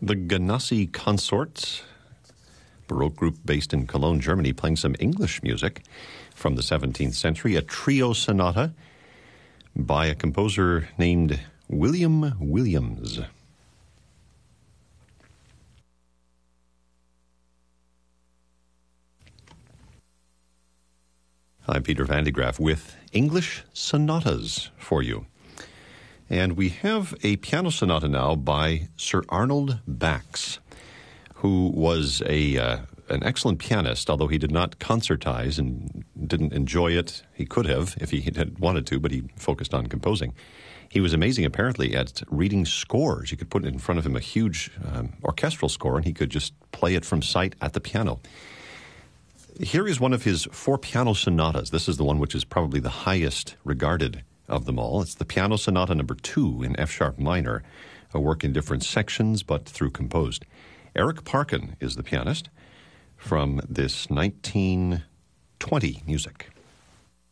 The Ganassi Consorts, Baroque group based in Cologne, Germany, playing some English music from the 17th century, a trio sonata by a composer named William Williams. I'm Peter Van de Graaff with English sonatas for you. And we have a piano sonata now by Sir Arnold Bax, who was an excellent pianist, although he did not concertize and didn't enjoy it. He could have if he had wanted to, but he focused on composing. He was amazing, apparently, at reading scores. You could put in front of him a huge orchestral score, and he could just play it from sight at the piano. Here is one of his 4 piano sonatas. This is the one which is probably the highest regarded of them all. It's the Piano Sonata number 2 in F-sharp minor, a work in different sections but through composed. Eric Parkin is the pianist from this 1920 music.